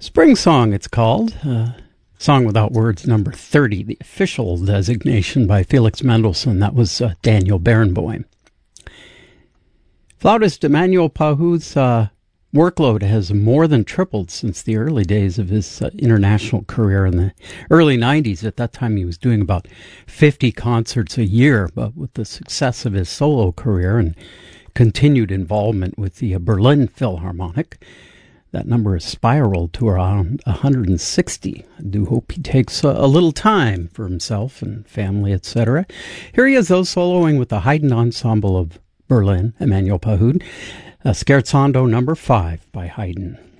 Spring Song, it's called. Song Without Words, number 30, the official designation by Felix Mendelssohn. That was Daniel Barenboim. Flautist Emmanuel Pahud's workload has more than tripled since the early days of his international career in the early 90s. At that time, he was doing about 50 concerts a year, but with the success of his solo career and continued involvement with the Berlin Philharmonic, that number has spiraled to around 160. I do hope he takes a little time for himself and family, etc. Here he is, though, soloing with the Haydn Ensemble of Berlin, Emmanuel Pahud, Scherzando number 5 by Haydn.